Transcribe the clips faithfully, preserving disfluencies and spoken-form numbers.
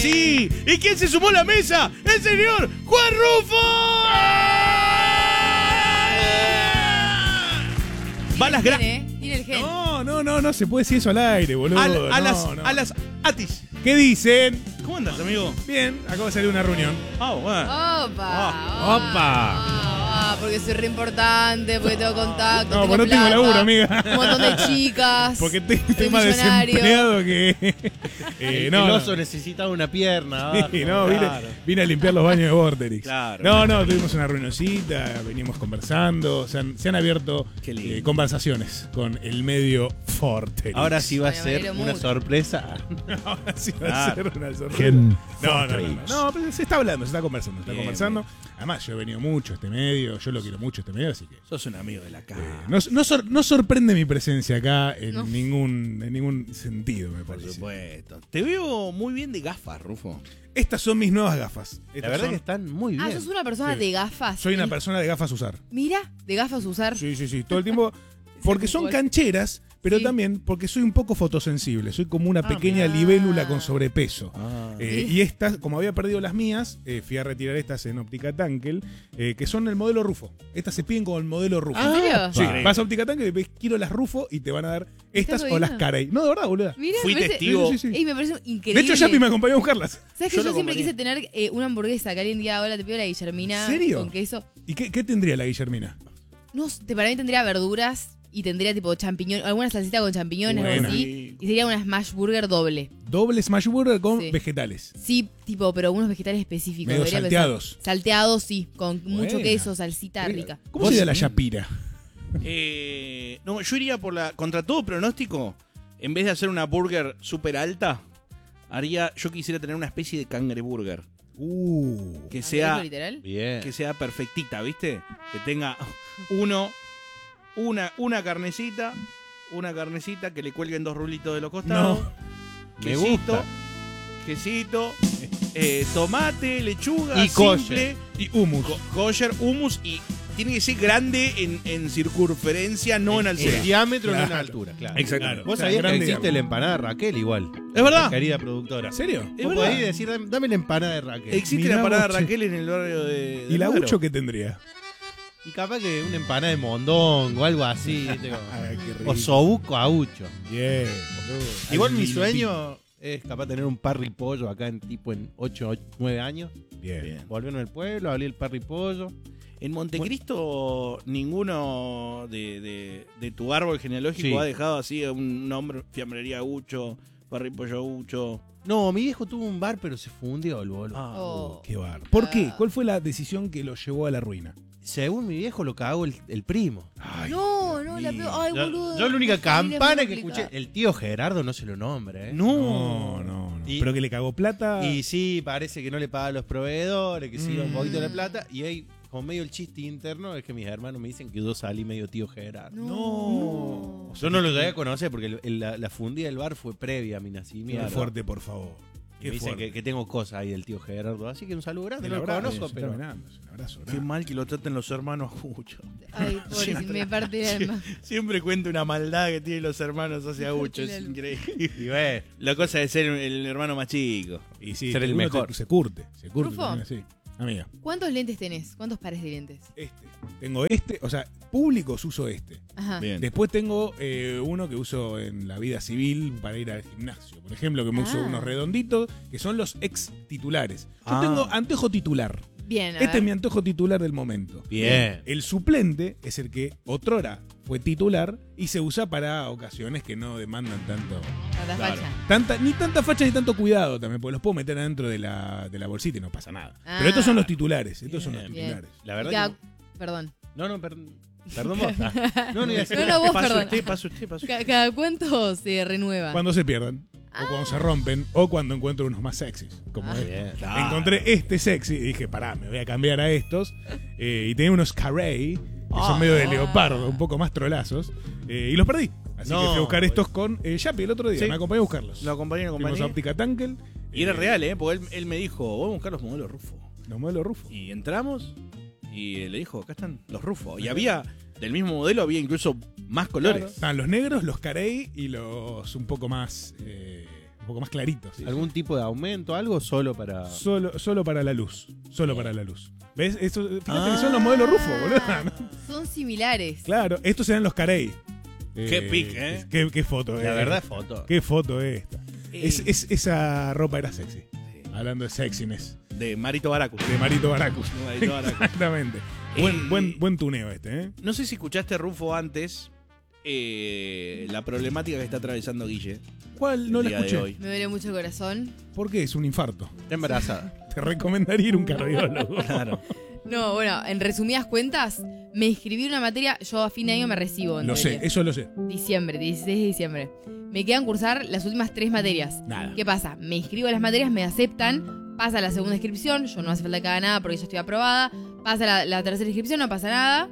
sí. ¿Y quién se sumó a la mesa? ¡El señor Juan Rufo! Balas gra... Tiene, ¿eh? Tiene el gen. No, no, no, no se puede decir eso al aire, boludo. A, a no, las, no. a las Atis. ¿Qué dicen? ¿Cómo andas, amigo? Bien, acabo de salir de una reunión. Ah, bueno. Opa. Ah, opa. Ah, porque soy re importante, porque tengo contacto. No, tengo porque no tengo plata, laburo, amiga. Un montón de chicas. Porque te- soy estoy más millonario. desempleado que... Eh, El no, no. oso necesitaba una pierna. Abajo, Sí, no, vine, claro. vine a limpiar los baños de Vorterix. Claro. No, no, tuvimos una reunioncita, venimos conversando, se han, se han abierto Qué lindo. eh, conversaciones con el medio Vorterix. Ahora sí va a Bueno, me ser alegro una mucho. sorpresa. Ahora sí va a Claro. ser una sorpresa. Gen No, no, no, no, Vorterix. no, pero se está hablando, se está conversando, se está Bien, conversando. Además, yo he venido mucho a este medio, yo lo quiero mucho a este medio, así que... Sos un amigo de la casa. eh, no, no sor- no sorprende mi presencia acá en, No. ningún, en ningún sentido, me Por parece. supuesto. Te veo muy bien de gafas, Rufo. Estas son mis nuevas gafas. La Estas verdad son- que están muy bien. Ah, sos una persona Sí. de gafas. Soy una El- persona de gafas a usar. Mira, de gafas usar. Sí, sí, sí. Todo el tiempo. Porque son cancheras, pero Sí. también porque soy un poco fotosensible. Soy como una Ah, pequeña mira. libélula con sobrepeso. Ah. Eh, y estas, como había perdido las mías, eh, fui a retirar estas en Óptica Tankel, eh, que son el modelo Rufo. Estas se piden como el modelo Rufo. ¿En serio? Sí, Vale. vas a Óptica Tankel y ves, quiero las Rufo y te van a dar estas Estás o las jodiendo. Carey. No, de verdad, boluda. Mira, Fui me parece- testigo. Sí, sí, sí. Ey, me parece increíble. De hecho, Yapi me acompañó a buscarlas. ¿Sabes que Yo yo, lo siempre acompañé. quise tener eh, una hamburguesa que alguien diga, hola, te pido la Guillermina ¿En serio? con queso? ¿Y qué, qué tendría la Guillermina? No, te- para mí tendría verduras y tendría tipo champiñón, alguna salsita con champiñones o Buena. así. Y sería una smash burger doble. Doble smash burger con Sí. vegetales. Sí, tipo, pero unos vegetales específicos. Medio debería salteados. pensar. Salteados, sí, con mucho Buena. queso, salsita rica. ¿Cómo sería la Yapira? Eh, no, yo iría por la. Contra todo pronóstico, en vez de hacer una burger súper alta, haría. Yo quisiera tener una especie de cangreburger. Uh. Que ¿Cangrejo sea. literal? Bien. Que sea perfectita, ¿viste? Que tenga uno. Una, una carnecita. Una carnecita que le cuelguen dos rulitos de los costados. Me Quesito. gusta. Quesito. eh, tomate, lechuga. Y simple. Y humus. Co- kosher, hummus y tiene que ser grande en, en circunferencia, no en El altura. diámetro, no en Claro. altura, claro. Exactamente. Vos O sea, sabías que grande existe diámetro. la empanada de Raquel igual. ¿Es verdad? Querida productora. ¿En serio? Es Vos verdad. podés decir, dame, dame la empanada de Raquel. Existe Mirá la parada vos, Raquel en el barrio de. de ¿Y la Lugaro. Ucho qué tendría? Y capaz que una empanada de mondongo o algo así. ¿viste? Ah, qué rico. O sobuco aucho. Bien, boludo. Igual mi Al- sueño es capaz tener un parry pollo acá en tipo en ocho, nueve años. Bien. Bien. Volverme al pueblo, abrir el parry pollo. En Montecristo, ninguno de, de, de tu árbol genealógico Sí. ha dejado así un nombre: Fiambrería Ucho, Parry Pollo Ucho. No, mi viejo tuvo un bar, pero se fundió el boludo. Ah, Oh. Qué bar. ¿Por qué? ¿Cuál fue la decisión que lo llevó a la ruina? Según mi viejo lo cagó el, el primo. Ay, No, no, la mío. peor. Ay, Yo, boludo. yo la única mi familia es campana muy que complicada. escuché, el tío Gerardo no se lo nombra, ¿eh? no, no, no. Y- Pero que le cagó plata. Y sí, parece que no le paga a los proveedores, que sí, un Mm. poquito de plata. Y ahí, como medio el chiste interno, es que mis hermanos me dicen que yo salí medio tío Gerardo. No. Yo no lo llegué a conocer porque el- el- la, la fundida del bar fue previa a mi Qué nacimiento. fuerte, por favor. Y Qué me dicen fuerte. que, que tengo cosas ahí del tío Gerardo. Así que un saludo grande, El no lo abrazo, conozco, se pero. está venando, es un abrazo Qué grande. mal que lo traten los hermanos Ucho. Ay, pobre, me parte el alma. Siempre cuenta una maldad que tienen los hermanos hacia Ucho. Es Claro. increíble. Y bueno, La cosa de ser el hermano más chico. Y sí, Ser el uno mejor. te- se curte, se curte Rufo. también así. Amiga, ¿Cuántos lentes tenés? ¿Cuántos pares de lentes? este. Tengo este, o sea, públicos uso este. Ajá. Bien. Después tengo eh, uno que uso en la vida civil para ir al gimnasio. Por ejemplo, que me uso Ah. unos redonditos, que son los ex titulares. Yo Ah. tengo anteojo titular. Bien, a Este ver. es mi anteojo titular del momento. bien. El suplente es el que otrora fue titular y se usa para ocasiones que no demandan tanto. Tanta Claro. facha. Tanta, ni tanta facha ni tanto cuidado también, porque los puedo meter adentro de la, de la bolsita y no pasa nada. Ah. Pero estos son los titulares, estos son los Bien, bien. titulares. La Y verdad cada- que. Perdón. No, no, perdón. Perdón vos. Ah, No, no, iba a decir- No, no, vos, Pasa perdón. usted, pasa usted, pasa usted. Ca- ¿Cada cuánto se renueva? Cuando se pierdan, o cuando se rompen, o cuando encuentro unos más sexys. Como Ah. este. Bien. Claro. Encontré este sexy y dije, pará, me voy a cambiar a estos. Eh, y tenía unos carey, que son Ah. medio de leopardo, un poco más trolazos. eh, y los perdí. Así No, que fui a buscar pues. estos con eh, Yapi el otro día. Sí. Me acompañé a buscarlos. Lo acompañé, lo Fuimos a acompañé. Óptica Tankel. Y era eh, real, ¿eh? Porque él, él me dijo, vamos a buscar los modelos Rufo. Los modelos Rufo. Y entramos y eh, le dijo, acá están los Rufo. Y había, del mismo modelo, había incluso más colores. Estaban los negros, los carey y los un poco más eh, Un poco más clarito. Sí. ¿Algún tipo de aumento, algo solo para...? Solo, solo para la luz. Solo para la luz. ¿Ves? Esto, fíjate ah. que son los modelos Rufo, boludo. ¿No? Son similares. Claro, estos serán los Carey. Qué eh, pic, ¿eh? Qué, qué foto, La eh. verdad es foto. Qué foto es esta. Es, es, esa ropa era sexy. Sí. Hablando de sexiness. De Marito Baracus. De Marito Baracus. De Marito Baracus. Exactamente. Eh, buen, buen, buen tuneo este, ¿eh? No sé si escuchaste, Rufo, antes eh, la problemática que está atravesando Guille. ¿Cuál? No la escuché. Me duele mucho el corazón. ¿Por qué? Es un infarto. Está embarazada. Te recomendaría ir a un cardiólogo. Claro. No, bueno, en resumidas cuentas, me inscribí en una materia, yo a fin de año me recibo. En lo teoría. sé, eso lo sé. Diciembre, dieciséis de diciembre. Me quedan cursar las últimas tres materias. Nada. ¿Qué pasa? Me inscribo a las materias, me aceptan, pasa la segunda inscripción, yo no hace falta que haga nada porque ya estoy aprobada, pasa la, la tercera inscripción, no pasa nada.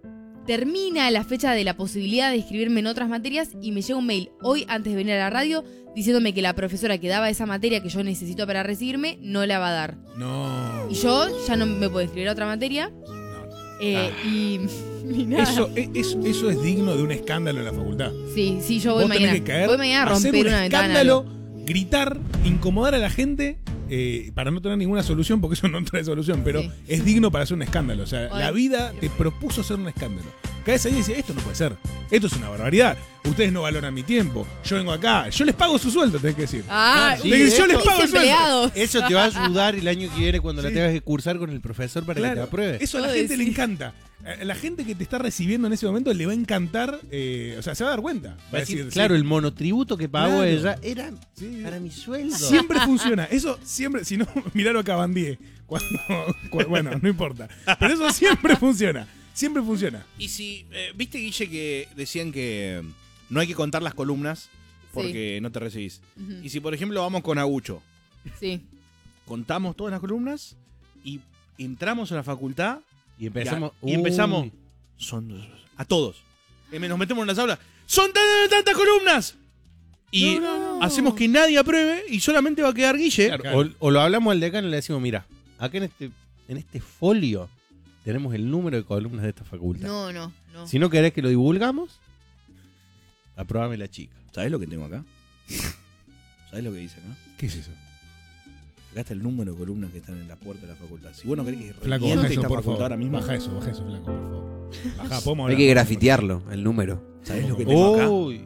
Termina la fecha de la posibilidad de inscribirme en otras materias y me llega un mail hoy antes de venir a la radio diciéndome que la profesora que daba esa materia que yo necesito para recibirme no la va a dar. No. Y yo ya no me puedo inscribir a otra materia. No. Eh, Ah. y, y nada. Eso, es- eso, eso es digno de un escándalo en la facultad. Sí, sí, yo voy Vos mañana. tenés que caer, voy mañana a hacer romper un una ventana. escándalo, gritar, incomodar a la gente eh, para no tener ninguna solución, porque eso no trae solución, pero Sí. es digno para hacer un escándalo. O sea, Ay. la vida te propuso hacer un escándalo. Caes ahí y dices, esto no puede ser, esto es una barbaridad, ustedes no valoran mi tiempo, yo vengo acá, yo les pago su sueldo, tenés que decir. Ah, Sí, Tenés que decir, yo esto- les pago el sueldo. empleados. Eso te va a ayudar el año que viene cuando la Sí. tengas que cursar con el profesor para que te Claro, apruebe. eso a la Puedo gente le decir. encanta. A la gente que te está recibiendo en ese momento le va a encantar, eh, o sea, se va a dar cuenta. Va a decir, claro, sí, el monotributo que pagó Claro. ella era sí. para mi sueldo. Siempre funciona. Eso siempre, si no, miralo a Cabandier. Cuando, cu- bueno, no importa. Pero eso siempre funciona. Siempre funciona. Y si, eh, viste, Guille, que decían que no hay que contar las columnas porque no te recibís. Ujú. Y si, por ejemplo, vamos con Agucho, Sí. contamos todas las columnas y entramos a la facultad Y empezamos. y, y empezamos. Uy. Son a todos. Y nos metemos en las aulas. ¡Son tantas, tantas columnas! Y No, no, no. hacemos que nadie apruebe y solamente va a quedar Guille. Claro, O, o lo hablamos al decano y le decimos, mira, acá en este, en este folio tenemos el número de columnas de esta facultad. No, no, no. Si no querés que lo divulgamos, aprobame la chica. ¿Sabés lo que tengo acá? ¿Sabés lo que dice acá? ¿Qué es eso? Acá está el número de columnas que están en la puerta de la facultad. Si vos no querés que Flaco, reviente baja eso, esta por facultad favor. ahora mismo, Baja eso, baja eso, flaco, por favor. Baja, podemos Hay hablar. que grafitearlo, el número. ¿sabés lo que tengo acá? Uy,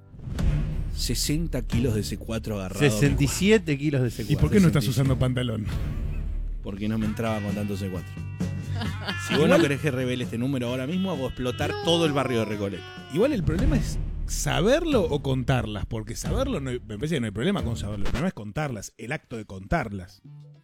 sesenta kilos de C cuatro agarrado. sesenta y siete kilos de C cuatro. ¿Y por qué no estás sesenta y siete. usando pantalón? Porque no me entraba con tanto C cuatro. Si vos no querés que revele este número ahora mismo, hago explotar todo el barrio de Recoleta. Igual el problema es saberlo o contarlas, porque saberlo, no hay- me parece que no hay problema con saberlo, el problema es contarlas, el acto de contarlas.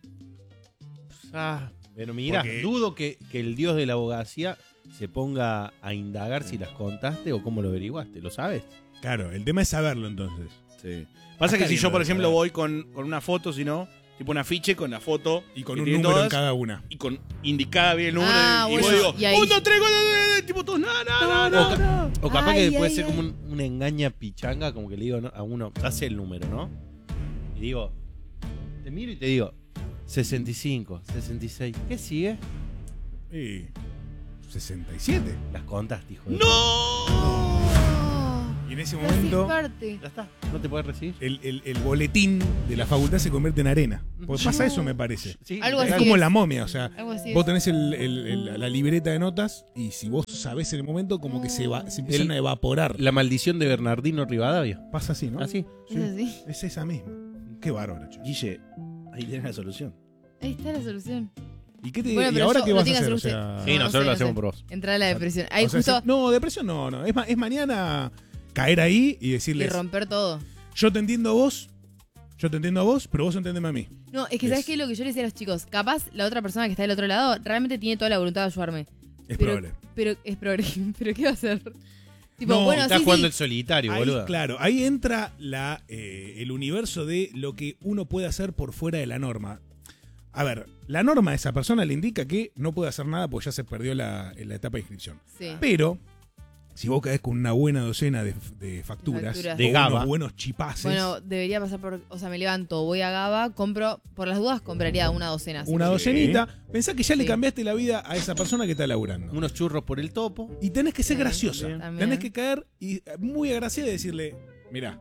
Ah, pero mira, Porque- dudo que, que el dios de la abogacía se ponga a indagar si las contaste o cómo lo averiguaste. ¿Lo sabes? Claro, el tema es saberlo entonces. Sí. Pasa Acá que si alguien yo, lo por debe ejemplo, saber. voy con, con una foto, si no, tipo un afiche con la foto Y con que un tiene número en todas, cada una. y con indicada bien el número. Ah, y bueno, vos digo, y ahí- un, dos, tres, cuatro, tres, tipo todos, no, no, no, o, no. ca- o capaz Ay, que puede ay, ser ay. como un, una engaña pichanga, como que le digo ¿no? a uno, hace el número, ¿no? Y digo, te miro y te digo, sesenta y cinco, sesenta y seis. ¿Qué sigue? Y sesenta y siete. Las contaste, hijo de ¡No! Y en ese Gracias, momento parte. Ya está, no te puedes recibir. el, el- el boletín de la facultad se convierte en arena. Porque pasa eso, me parece. Sí, Algo Es así como es. la momia, o sea, Algo así. vos es. tenés el- el- el- la libreta de notas y si vos sabés en el momento, como que se, va, se empiezan El- a evaporar. La maldición de Bernardino Rivadavia. Pasa así, ¿no? Así. Es así. Es esa misma. Qué bárbaro, che. Guille, ahí tenés la solución. Ahí está la solución. ¿Y, qué te, Bueno, ¿y pero ahora yo qué lo vas a tengo que hacer? O hacer sea, usted. Sí, No, no nosotros sé, lo no hacemos sé. por vos. Entrar a la depresión. Ahí o sea, justo. si- no, depresión no, no. Es, ma- es mañana caer ahí y Y decirles, romper todo. yo te entiendo a vos, yo te entiendo a vos, pero vos entendeme a mí. No, es que Es- ¿sabes qué es lo que yo le decía a los chicos? Capaz la otra persona que está del otro lado realmente tiene toda la voluntad de ayudarme. Es Pero- probable. Pero es probable. ¿Pero qué va a hacer? Tipo, No, bueno, Estás sí, jugando sí. el solitario, Ahí, boludo. claro, ahí entra la, eh, el universo de lo que uno puede hacer por fuera de la norma. A ver, la norma a esa persona le indica que no puede hacer nada porque ya se perdió la, la etapa de inscripción. Sí. Pero, si vos caes con una buena docena de, de facturas, Facturas. o De GABA. unos buenos chipaces, Bueno, debería pasar por. O sea, me levanto, voy a Gaba, compro. Por las dudas, compraría una docena. una sí. docenita, pensá que ya le Sí. cambiaste la vida a esa persona que está laburando. Unos churros por el topo. Y tenés que ser Sí, graciosa. también. Tenés que caer y eh, muy agraciada y decirle, mirá,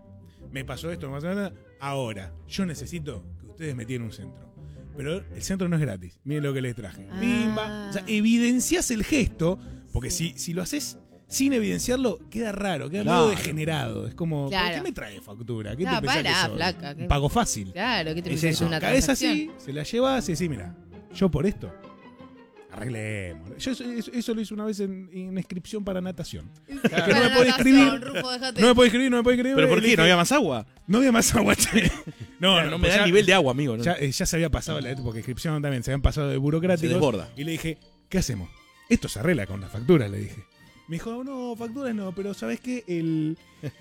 me pasó esto, me pasó nada. Ahora, yo necesito que ustedes me tienen un centro. Pero el centro no es gratis. Miren lo que les traje. Ah. Pimba. O sea, evidencias el gesto, porque si, si lo haces sin evidenciarlo, queda raro, queda Claro. medio degenerado. Es como, Claro. ¿por qué me trae factura? ¿Qué No, te pensás pará, que soy? flaca, que- Un pago fácil. Claro, ¿qué te Es pensás? eso. Una Caes transacción. así, se la llevas y decís, mira, yo por esto, arreglemos. Yo eso, eso- eso lo hice una vez en, en inscripción para natación. Que no Para me podía natación, escribir. Rufo, déjate. No me puede escribir, no me puede escribir. ¿Pero por Le qué? dije, ¿No había más agua? No había más agua, che. No, No, no, no me pues da ya- el nivel de agua, amigo. ¿no? Ya, eh, ya se había pasado la porque inscripción también se habían pasado de Se burocráticos. desborda. Y le dije, ¿qué hacemos? Esto se arregla con las facturas, le dije. Me dijo, no, facturas no, pero ¿sabes qué? El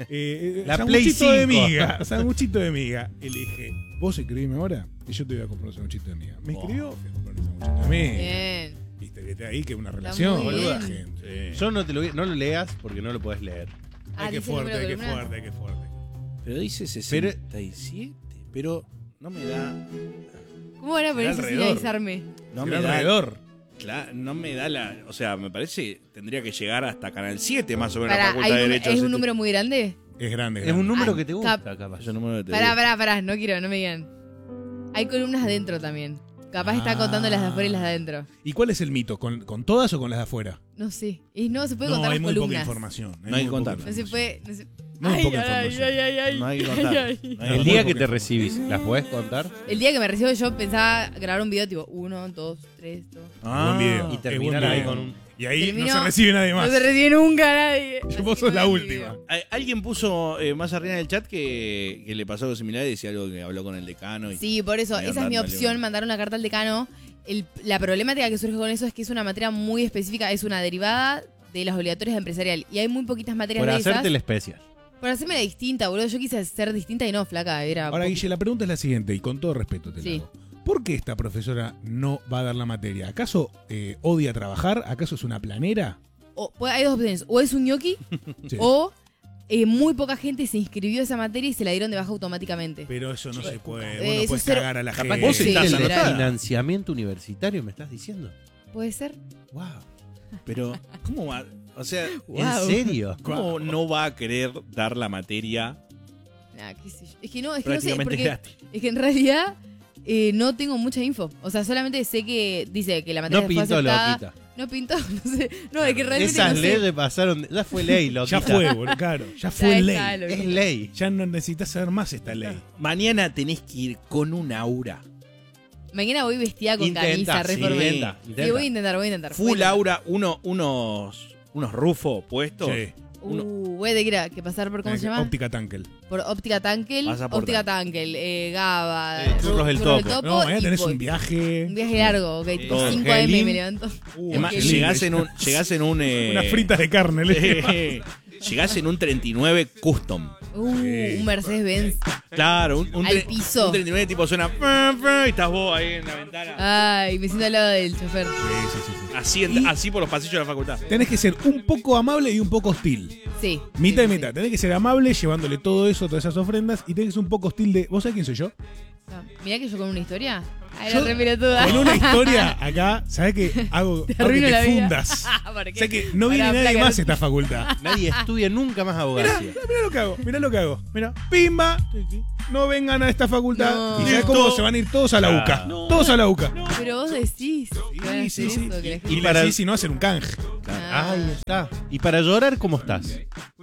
eh, La Play sanguchito de cinco. miga. Sanguchito de miga. Y le dije, vos escribime ahora y yo te voy a comprar un sanguchito de miga. Me Oh. escribió, fui a comprar un sanguchito de miga. Bien. Viste, viste ahí que una relación, muy boluda, bien. gente. Yo no te lo voy- no lo leas porque no lo podés leer. Ah, Ay, qué dice el número fuerte, de qué columna. fuerte, qué fuerte. Pero dice sesenta y siete, pero no me da. ¿Cómo van a poner eso sin alrededor. avisarme? No Era me da. alrededor. Claro, no me da la. O sea, me parece tendría que llegar hasta Canal siete más o menos la Pará, Facultad ¿hay de un- Derecho. ¿es un número muy grande? Es grande. Es grande. un número Ah, que te cap- gusta, capaz. Yo no me lo te Pará, digo. pará, pará, no quiero, no me digan. Hay columnas adentro también. Capaz está Ah. contando las de afuera y las de adentro. ¿Y cuál es el mito? ¿Con, con todas o con las de afuera? No sé. Y no se puede No, contar hay las muy poca columnas. información. No hay que muy poca contar. No se puede. No se... No hay Ay, poca ay, información. ay, ay, ay. No hay que Ay, contar. ay. No hay El que día contar. que te recibís, ¿las podés contar? El día que me recibo yo pensaba grabar un video tipo uno, dos, tres, dos. Ah, Buen video. Y Qué terminar buen ahí video. con un... Y ahí Terminó. no se recibe nadie más. No se recibe nunca nadie. Yo Así vos que sos la manden última. video. Ay, Alguien puso eh, más arriba en el chat que, que le pasó algo similar y decía algo que habló con el decano. Y, Sí, por eso, Medio esa es mi dándole opción, una. mandar una carta al decano. El- la problemática que surge con eso es que es una materia muy específica, es una derivada de las obligatorias de empresarial. Y hay muy poquitas materias Por de hacerte esas. la especial. Por hacerme la distinta, boludo. Yo quise ser distinta y no, flaca. Era Ahora, poqui- Guille, la pregunta es la siguiente, y con todo respeto te la Sí. hago. ¿Por qué esta profesora no va a dar la materia? ¿Acaso eh, odia trabajar? ¿Acaso es una planera? o- pues hay dos opciones. O es un ñoqui, Sí. o eh, muy poca gente se inscribió a esa materia y se la dieron de baja automáticamente. Pero eso no se puede. Eh, Vos no eso puedes es cero- cagar a la Capaz gente. vos Sí, estás el de literal. financiamiento universitario, ¿me estás diciendo? ¿Puede ser? Wow. Pero, ¿cómo va? O sea, Wow. ¿En serio? ¿cómo no va a querer dar la materia Nah, qué sé yo. Es que no, es que no sé, prácticamente porque gratis? es que en realidad eh, no tengo mucha info. O sea, solamente sé que dice que la materia No fue pintó, aceptada. loquita. No pintó, no sé. No, es que realmente Esas no sé. leyes pasaron... Ya fue ley, loquita. Ya fue, boludo, claro. Ya Ya fue está, ley. loquita. Es ley. Ya no necesitas saber más esta ley. Mañana tenés que ir con un aura. Mañana voy vestida con Intenta, camisa, sí. reforma. Intenta, Sí, intenta. voy a intentar, voy a intentar. voy a Full intentar. aura, uno, unos, unos rufos puestos. Sí. Uno- Uh, voy a tener que pasar por, ¿cómo Eh, se llama? Óptica Tankel. Por Óptica Tankel, Vas a por Óptica Tankel, eh, Gaba, Eh, Churros del Topo. No, mañana y tenés voy. un viaje. Un viaje largo, ok, tipo todo. cinco a eme Angelín. me levanto. Uh, Además, qué llegás lindo. en un, llegás en un eh, Unas fritas de carne. le digo. eh, llegás en un treinta y nueve custom. Uh, Sí. un Mercedes-Benz. Claro, un, un, Al tre- piso. un treinta y nueve tipo suena y estás vos ahí en la ventana. Ay, me siento al lado del chofer. Sí, sí, sí, sí. Así, en- Y- así por los pasillos de la facultad. Tenés que ser un poco amable y un poco hostil. Sí. Mitad sí, y sí, mitad. Tenés que ser amable llevándole todo eso, todas esas ofrendas. Y tenés que ser un poco hostil de. ¿Vos sabés quién soy yo? sí. Ah, mirá que yo con una historia. Ay, Yo- la remiro toda. Con una historia acá, ¿sabés qué? Hago, Te hago que arruino te la vida. fundas. ¿Por qué? Sé que no viene Pará, nadie placa, más a no- esta facultad. Nadie estudia nunca más abogacía. Mirá lo que hago, mirá lo que hago. Mirá, pimba. No vengan a esta facultad. No. Y ya Listo. cómo se van a ir todos a la Ah. UCA. No. Todos a la UCA. Pero vos decís. que van a Sí, hacer sí, sí. eso, que la gente- Y, Y para para- decís si no hacen un canje. Ah. Ahí está. ¿Y para llorar cómo estás?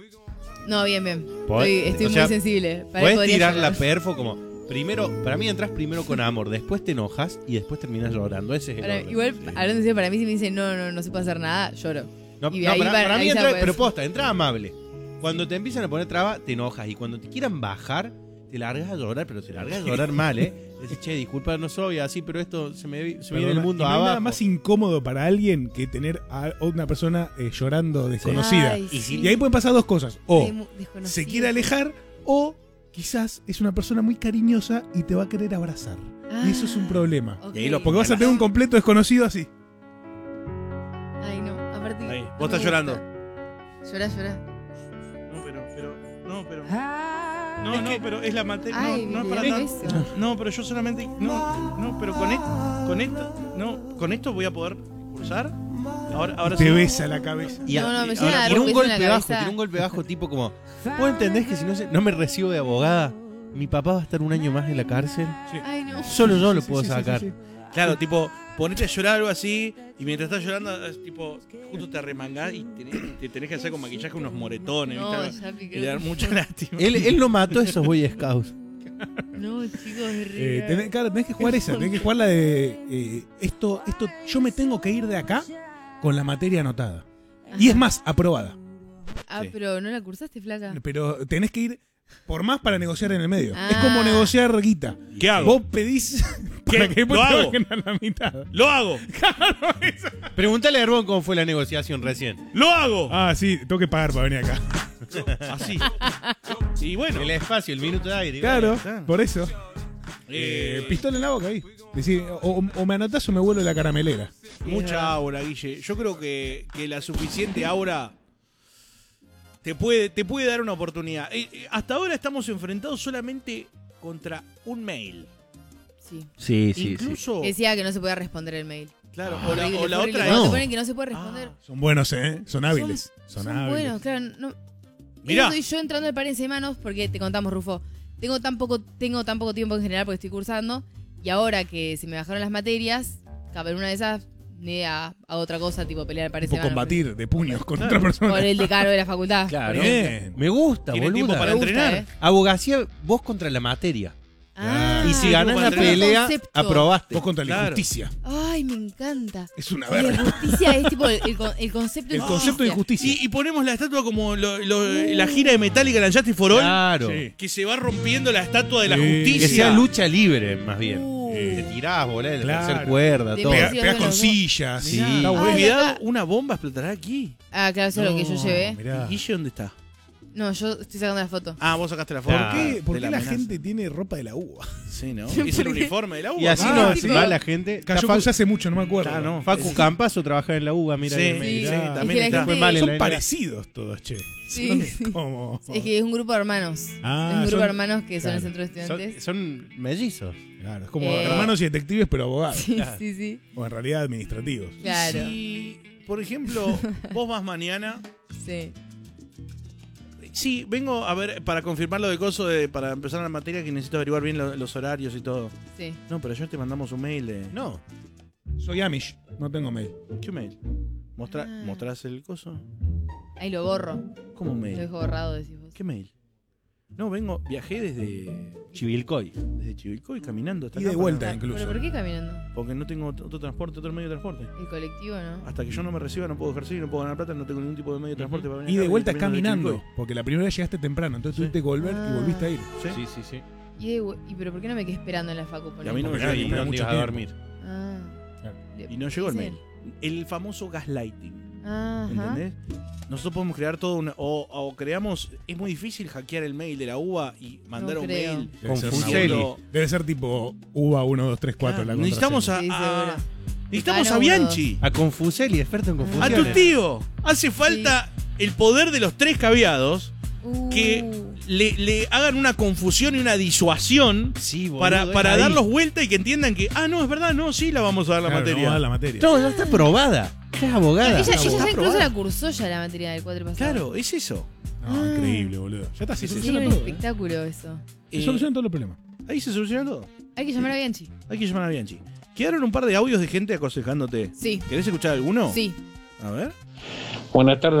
No, bien, bien. ¿Podés? Estoy, estoy O sea, muy sensible. Para Puedes podría tirar llorar. la perfo como... Primero, para mí entras primero con amor, después te enojas y después terminas llorando. Ese es el Para- orden. igual, hablando en serio, para mí si me dicen no, no, no se puede hacer nada, lloro. No, y no, ahí para, va- para mí ahí ya entra, puedes. pero posta, entra amable. Cuando te empiezan a poner traba, te enojas. Y cuando te quieran bajar, te largas a llorar, pero te largas a llorar mal, ¿eh? Decís, che, disculpa, no soy así, pero esto se me, vi- se me viene el Perdona, mundo y no hay abajo. nada más incómodo para alguien que tener a una persona eh, llorando desconocida. Ay, Y sí. Y ahí pueden pasar dos cosas. O Ay, mu- desconocido. se quiere alejar o quizás es una persona muy cariñosa y te va a querer abrazar. Y eso es un problema. Ok. Y ahí lo Porque vas a tener un completo desconocido así. Ay, no, aparte. Ahí, no vos me estás llorando. gusta. Llorá, llorá. No, pero, pero, no, pero. No, no, pero es la materia. Ay, No, no es para Viviana, tanto. eso. No, pero yo solamente. No, no, pero con esto. Con esto. No, con esto voy a poder cursar. Ahora, ahora Te sí. besa la cabeza. Y, No, no, me y- llega a dar tiene un un beso en la golpe bajo, cabeza. tiene un golpe bajo tipo como, ¿vos entendés que si no, se- no me recibo de abogada, mi papá va a estar un año más en la cárcel? Ay, no. Solo yo lo Sí, puedo sí, sí, sacar. sí, sí. Claro, tipo, ponete a llorar algo así y mientras estás llorando, es tipo, justo te arremangás y tenés, te tenés que hacer con maquillaje unos moretones. No, ¿viste? ya Y piqué. le dar mucha lástima. Él, él no mató a esos Boy Scouts. No, chicos, es Eh, re tenés, claro, tenés que jugar esa, tenés que jugar la de eh, esto, esto, yo me tengo que ir de acá con la materia anotada. Y es más, aprobada. Ah, Sí. pero ¿no la cursaste, flaca? Pero tenés que ir por más para negociar en el medio. Ah. Es como negociar guita. ¿Qué hago? Vos pedís para que después ¿Lo te hago? bajen a la mitad. ¡Lo hago! Pregúntale a Herbón cómo fue la negociación recién. ¡Lo hago! Ah, sí, tengo que pagar para venir acá. Así. Y bueno. El espacio, el minuto de aire. Claro, claro. por eso. eh, Eh, pistola en la boca ahí. Decí, o, o me anotás o me vuelvo la caramelera. mucha aura, Guille. Yo creo que, que la suficiente aura te puede, te puede dar una oportunidad. Eh, eh, hasta ahora estamos enfrentados solamente contra un mail. Sí. Sí, sí, Incluso, Decía que no se podía responder el mail. claro, Fue o la, horrible, o fue la horrible. otra Cuando es. te ponen que no se puede responder. Son buenos, ¿eh? Son hábiles. Son, Son hábiles. buenos, claro. No, Mirá. Eso soy yo entrando al Parense de Manos porque te contamos, Rufo. Tengo tan poco, tengo tan poco tiempo en general porque estoy cursando. Y ahora que se me bajaron las materias, capaz en una de esas me a, a otra cosa, tipo pelear al Parense Tipo de Manos. combatir de puños con Claro. otra persona. Por el decano de la facultad. Claro. Bien. Me gusta, Tiene boluda. tiempo para Me gusta, entrenar. ¿eh? Abogacía, vos contra la materia. Ah, y si ganás la para buen pelea, concepto. aprobaste. Vos contra la Claro. injusticia. Ay, me encanta. Es una Y la verga. justicia es tipo el, el con- el concepto de El concepto de justicia. injusticia. Y, y ponemos la estatua como lo- lo- la gira de Metallica en la Justice for All. Claro. Sí. Que se va rompiendo la estatua de la Sí. justicia. Que sea lucha libre, más bien. Uh. Te tirás, volás, Claro. tercer cuerda, De todo. Pega- Sí, pegás bueno, con no. sillas. Sí. Está Ah, bueno. cuidado, acá- una bomba explotará aquí. Ah, claro, eso es lo que yo No, llevé. mirá. ¿Y Guille dónde está? No, yo estoy sacando la foto. Ah, vos sacaste la foto. ¿Por qué, de por qué la, amenaza. gente tiene ropa de la uva? Sí, ¿no? ¿Por Es el qué? uniforme de la U. Y así Ah, no sí. va la gente. Cayó Está Facu, Facu hace mucho, no me acuerdo. Ah, no. Facu Campazo trabajaba en la U B A, mira. Sí, que sí, me- mirá. sí, Es que también la está. gente- Fue mal en Son la parecidos todos, che. Sí, Son sí. como- Es que es un grupo de hermanos. Ah, es un grupo son- de hermanos que son claro. el centro de estudiantes. Son, son mellizos. Claro, es como Eh. hermanos y detectives, pero abogados. Sí, sí, sí. O en realidad administrativos. Claro. Si, por ejemplo, vos vas mañana. Sí. Sí, vengo a ver para confirmar lo de coso de, para empezar la materia que necesito averiguar bien lo- los horarios y todo. Sí. No, pero ayer te mandamos un mail de. No. Soy Amish, no tengo mail. ¿Qué mail? Mostra, Ah. ¿Mostrás el coso? Ahí lo borro. ¿Cómo Lo mail? dejo borrado, decís vos. ¿Qué mail? No, vengo, viajé desde Chivilcoy. desde Chivilcoy caminando hasta Y acá. de para- vuelta. Ah, incluso. ¿Pero por qué caminando? Porque no tengo otro transporte, otro medio de transporte. El colectivo, ¿no? Hasta que yo no me reciba no puedo ejercer, no puedo ganar plata, no tengo ningún tipo de medio de transporte para venir Y acá, de vuelta vengo desde caminando, Chivilcoy. porque la primera vez llegaste temprano, entonces Sí. tuviste que volver Ah. y volviste a ir. ¿Sí? Sí, sí, sí. ¿Y, de vu- ¿Y pero por qué no me quedé esperando en la facu? Y a mí no me Porque llega hay ni ¿Y mucho dónde ibas a tiempo. dormir? Ah. Claro. Le- Y no llegó el ¿qué mail. hacen? El famoso gaslighting. Ajá. ¿Entendés? Nosotros podemos crear todo una. O, o creamos. Es muy difícil hackear el mail de la U B A y mandar No un creo. mail. Debe ser, Con una Fuseli. bola. Debe ser tipo U B A uno, dos, tres, cuatro. Claro, la necesitamos a. Sí, a- seguro. necesitamos Ah, a no, Bianchi. A Confuseli, experto en A confusiones. tu tío. Hace falta el poder de los tres caviados Uh. que le, le hagan una confusión y una disuasión Sí, boludo, para, es para ahí. darlos vuelta y que entiendan que, ah, no, es verdad, no, sí la vamos a dar la Claro, materia. no va a dar la materia. No, ya está aprobada. Ya es abogada. Ella, ella Está ya incluso aprobada. la cursó ya la materia del cuatro pasado. Claro, es eso. No, increíble, boludo. Ya está, se Sí, sí, Sí, soluciona un todo. ¿eh? espectáculo eso. Se Eh, solucionan todos los problemas. ahí se soluciona todo. Hay que llamar a Bianchi. Hay que llamar a Bianchi. Quedaron un par de audios de gente aconsejándote. Sí. ¿Querés escuchar alguno? Sí. A ver. Buenas tardes.